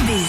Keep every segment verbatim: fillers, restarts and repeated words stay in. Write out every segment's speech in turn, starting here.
Showbiz.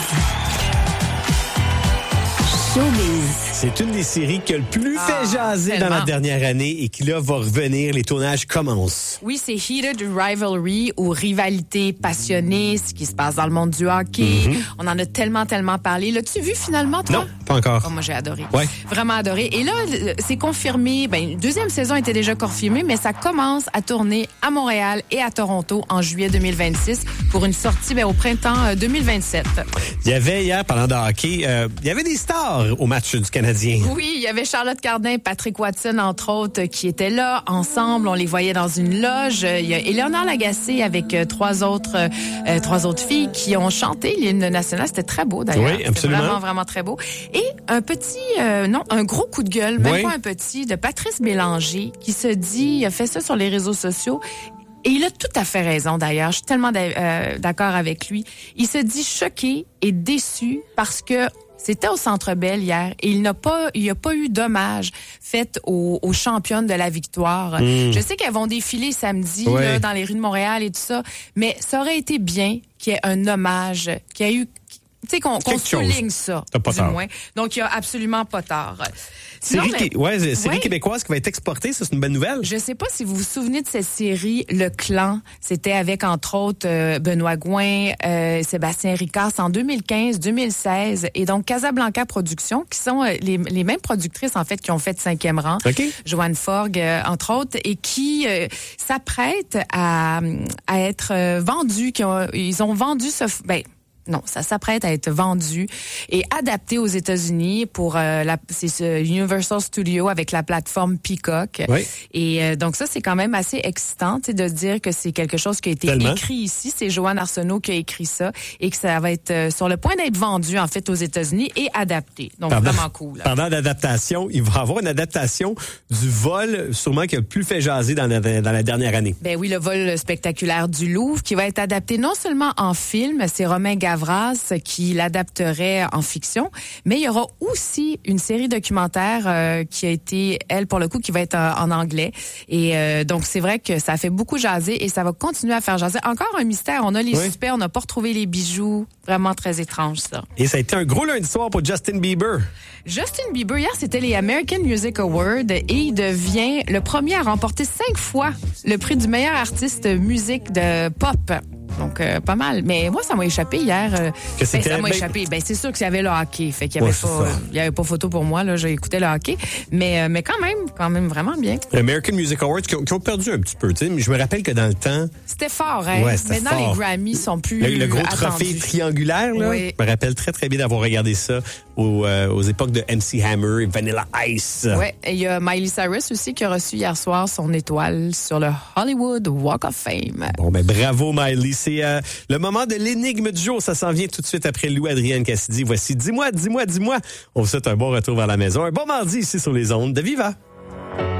Showbiz. C'est une des séries qui a le plus Ah, fait jaser tellement. dans la dernière année et qui, là, va revenir. Les tournages commencent. Oui, c'est Heated Rivalry ou rivalité passionnée, ce qui se passe dans le monde du hockey. Mm-hmm. On en a tellement, tellement parlé. L'as-tu vu finalement, toi? Non, pas encore. Oh, moi, j'ai adoré. Ouais. Vraiment adoré. Et là, c'est confirmé. Ben, une deuxième saison était déjà confirmée, mais ça commence à tourner à Montréal et à Toronto en juillet deux mille vingt-six pour une sortie ben, au printemps deux mille vingt-sept. Il y avait hier, parlant de hockey, euh, il y avait des stars au match du Canadien. Oui, il y avait Charlotte Cardin, Patrick Watson, entre autres, qui étaient là. Ensemble, on les voyait dans une loge. Il y a Éléonore Lagacé avec euh, trois autres euh, trois autres filles qui ont chanté l'hymne national. C'était très beau, d'ailleurs. Oui, absolument. C'était vraiment, vraiment très beau. Et un petit, euh, non, un gros coup de gueule, même oui. pas un petit, de Patrice Bélanger, qui se dit, il a fait ça sur les réseaux sociaux. Et il a tout à fait raison, d'ailleurs. Je suis tellement euh, d'accord avec lui. Il se dit choqué et déçu parce que c'était au Centre Bell hier et il n'a pas, il n'y a pas eu d'hommage fait aux, aux championnes de la victoire. Mm. Je sais qu'elles vont défiler samedi ouais. là, dans les rues de Montréal et tout ça, mais ça aurait été bien qu'il y ait un hommage, qu'il y ait eu, tu sais, qu'on, qu'on souligne ça, T'as pas du tort. moins. Donc, il n'y a absolument pas tort. Série, Non, mais, qui, ouais, série ouais. québécoise qui va être exportée, ça c'est une bonne nouvelle. Je sais pas si vous vous souvenez de cette série Le Clan. C'était avec entre autres euh, Benoît Gouin, euh, Sébastien Ricard, c'est en deux mille quinze deux mille seize et donc Casablanca Productions qui sont euh, les, les mêmes productrices en fait qui ont fait Cinquième rang. Okay. Joanne Forgue euh, entre autres et qui euh, s'apprêtent à à être euh, vendues, qui ont, ils ont vendu ce ben non, ça s'apprête à être vendu et adapté aux États-Unis pour euh, la, c'est ce Universal Studios avec la plateforme Peacock. Oui. Et euh, donc ça, c'est quand même assez excitant, tu sais, de dire que c'est quelque chose qui a été Tellement. écrit ici. C'est Joanne Arsenault qui a écrit ça et que ça va être euh, sur le point d'être vendu en fait aux États-Unis et adapté. Donc Pendant, vraiment cool. Là. Pendant l'adaptation, il va y avoir une adaptation du vol, sûrement qui a le plus fait jaser dans la, dans la dernière année. Ben oui, le vol spectaculaire du Louvre qui va être adapté non seulement en film, c'est Romain Gavras qui l'adapterait en fiction, mais il y aura aussi une série documentaire euh, qui a été, elle, pour le coup, qui va être en, en anglais. Et euh, donc, c'est vrai que ça fait beaucoup jaser et ça va continuer à faire jaser. Encore un mystère. On a les oui. suspects, on n'a pas retrouvé les bijoux. Vraiment très étrange, ça. Et ça a été un gros lundi soir pour Justin Bieber. Justin Bieber, hier, c'était les American Music Awards et il devient le premier à remporter cinq fois le prix du meilleur artiste musique de pop. Donc, euh, pas mal. Mais moi, ça m'a échappé hier. Euh, que ben, ça m'a ben... échappé. Ben, c'est sûr qu'il y avait le hockey. Fait qu'il y avait ouais, pas, il y avait pas photo pour moi, là. J'ai écouté le hockey. Mais, euh, mais quand même, quand même vraiment bien. American Music Awards qui ont, qui ont perdu un petit peu, tu sais. Mais je me rappelle que dans le temps. C'était fort, hein. Ouais, c'était Maintenant, fort. les Grammys sont plus. Le, le gros attendus. trophée triangulaire, là. Oui. Je me rappelle très, très bien d'avoir regardé ça aux, euh, aux époques de M C Hammer et Vanilla Ice. Ouais. Et il y a Miley Cyrus aussi qui a reçu hier soir son étoile sur le Hollywood Walk of Fame. Bon, ben, bravo, Miley. C'est, euh, le moment de l'énigme du jour. Ça s'en vient tout de suite après Lou-Adrienne Cassidy. Voici Dis-moi, dis-moi, dis-moi. On vous souhaite un bon retour vers la maison. Un bon mardi ici sur les ondes de Viva.